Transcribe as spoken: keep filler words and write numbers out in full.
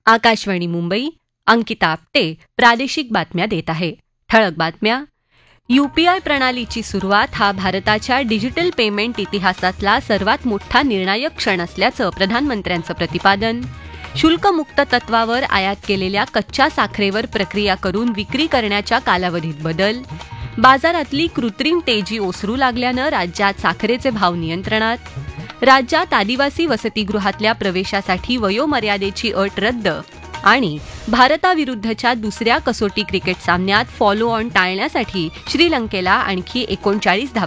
आकाशवाणी मुंबई, अंकिता आपटे प्रादेशिक बातम्या देत आहे. ठळक बातम्या. यूपीआय प्रणालीची सुरुवात हा भारताच्या डिजिटल पेमेंट इतिहासातला सर्वात मोठा निर्णायक क्षण असल्याचं प्रधानमंत्र्यांचं प्रतिपादन. शुल्कमुक्त तत्वावर आयात केलेल्या कच्च्या साखरेवर प्रक्रिया करून विक्री करण्याच्या कालावधीत बदल. बाजारातली कृत्रिम तेजी ओसरू लागल्यानं राज्यात साखरेचे भाव नियंत्रणात. राज्यात आदिवासी वसतिगृहातल्या प्रवेशासाठी वयोमर्यादेची अट रद्द. आणि भारताविरुद्धच्या दुसऱ्या कसोटी क्रिकेट सामन्यात फॉलो ऑन टाळण्यासाठी श्रीलंकेला आणखी एकोणचाळीस धावा